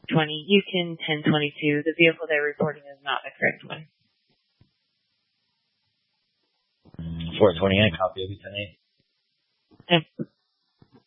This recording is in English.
420, Yukon 1022. The vehicle they're reporting is not the correct one. 420, I copy of 10-8. Yep.